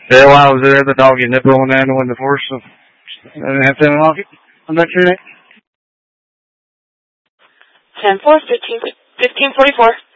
Yeah, while I was there, the dog ended up going down the window for us, so I didn't have to unlock it. I'm back here. 10-4, 1544.